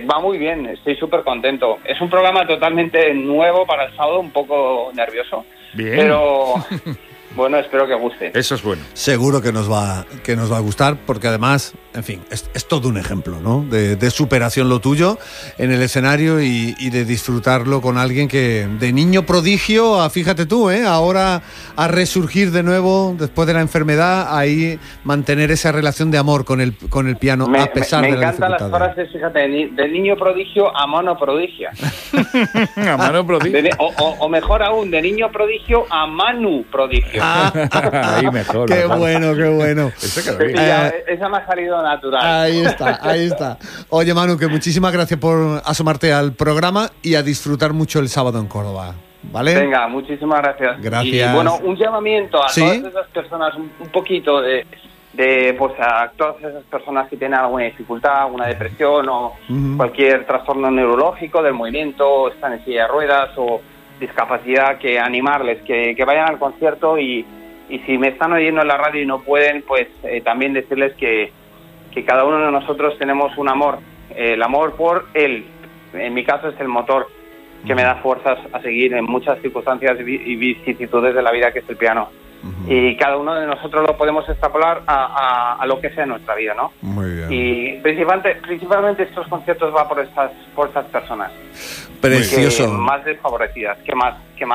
va muy bien, estoy súper contento. Es un programa totalmente nuevo para el sábado, un poco nervioso. Bien. Pero bueno, espero que guste. Eso es bueno. Seguro que nos va a gustar, porque además, en fin, es todo un ejemplo, ¿no? De superación lo tuyo en el escenario y de disfrutarlo con alguien que de niño prodigio a, fíjate tú, ahora a resurgir de nuevo después de la enfermedad, ahí mantener esa relación de amor con el piano a pesar de las dificultades. Me encantan las frases, fíjate, de niño prodigio a mano prodigia. A mano prodigio. O mejor aún, de niño prodigio a Manu prodigio. Ahí mejor. Qué bueno, qué bueno. Esa me ha salido natural. Ahí está. Oye, Manu, que muchísimas gracias por asomarte al programa y a disfrutar mucho el sábado en Córdoba, ¿vale? Venga, muchísimas gracias. Gracias. Y bueno, un llamamiento a todas esas personas, un poquito de pues a todas esas personas que tienen alguna dificultad, alguna depresión o cualquier trastorno neurológico del movimiento, están en silla de ruedas o discapacidad, que animarles, que vayan al concierto y si me están oyendo en la radio y no pueden, pues también decirles que cada uno de nosotros tenemos un amor, el amor por él, en mi caso es el motor que me da fuerzas a seguir en muchas circunstancias y vicisitudes de la vida, que es el piano. Y cada uno de nosotros lo podemos extrapolar a lo que sea en nuestra vida, ¿no? Muy bien. Y principalmente estos conciertos va por estas personas. Precioso. Que más desfavorecidas, que más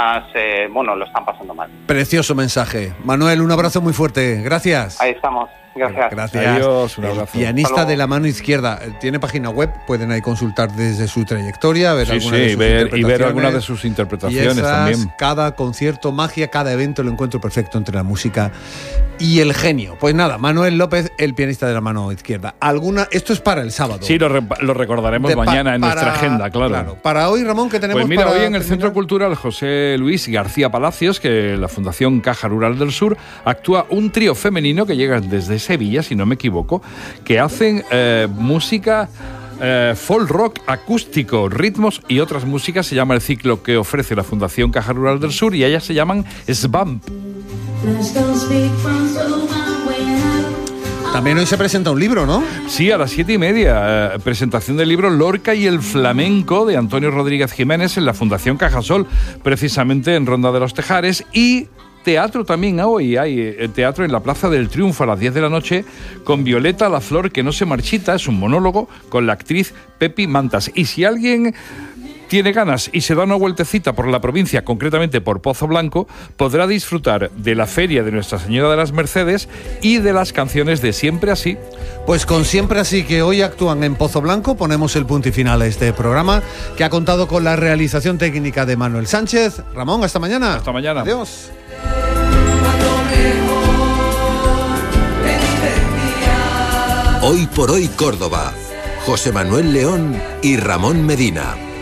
lo están pasando mal. Precioso mensaje. Manuel, un abrazo muy fuerte. Gracias. Ahí estamos. Gracias. Adiós, un abrazo. Pianista de la mano izquierda. Tiene página web, pueden ahí consultar desde su trayectoria, ver ver algunas de sus interpretaciones también. Cada concierto, magia, cada evento, el encuentro perfecto entre la música y el genio. Pues nada, Manuel López, el pianista de la mano izquierda. Esto es para el sábado. Sí, lo recordaremos mañana en nuestra agenda, claro. Para hoy, Ramón, ¿qué tenemos? Pues mira, hoy en el terminar? Centro Cultural José Luis García Palacios, que la Fundación Caja Rural del Sur, actúa un trío femenino que llega desde Sevilla, si no me equivoco, que hacen música folk rock acústico, ritmos y otras músicas. Se llama el ciclo que ofrece la Fundación Caja Rural del Sur y ellas se llaman SBAMP. También hoy se presenta un libro, ¿no? Sí, a las 7:30, presentación del libro Lorca y el flamenco de Antonio Rodríguez Jiménez en la Fundación Cajasol, precisamente en Ronda de los Tejares. Y teatro también hoy, hay teatro en la Plaza del Triunfo a las 10 de la noche con Violeta la flor que no se marchita, es un monólogo con la actriz Pepi Mantas. Y si alguien tiene ganas y se da una vueltecita por la provincia, concretamente por Pozo Blanco, podrá disfrutar de la feria de Nuestra Señora de las Mercedes y de las canciones de Siempre Así. Pues con Siempre Así, que hoy actúan en Pozo Blanco, ponemos el punto y final a este programa, que ha contado con la realización técnica de Manuel Sánchez. Ramón, hasta mañana. Hasta mañana. Adiós. Hoy por hoy Córdoba. José Manuel León y Ramón Medina.